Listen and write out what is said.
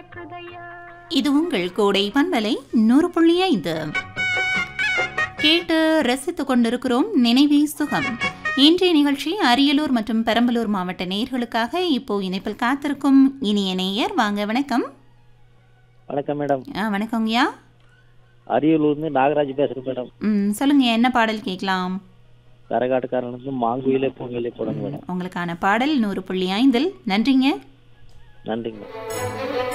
இது உங்கள் கோடை பண்பலை 100.5 கேட்டு ரசித்துக் கொண்டிருக்கிறோம் நினைவே சுகம். இன்றைய நிகழ்ச்சி அரியலூர் மற்றும் பெரம்பலூர் மாவட்ட நேயர்களுக்காக இப்போ இணைப்பில் காத்திருக்கும் இனிய நேயர். வாங்க, வணக்கம். வணக்கம் மேடம். வணக்கங்கய்யா. அரியலூர்ந்து நாகராஜ் பேசுறேன் மேடம். சொல்லுங்க, என்ன பாடல் கேட்கலாம்? கரகாட்டுக்காரனுக்கு மாங்குயிலே பூங்குயிலே போடுங்க மேடம். உங்களுக்கான பாடல் 100.5. நன்றிங்க. நன்றிங்க.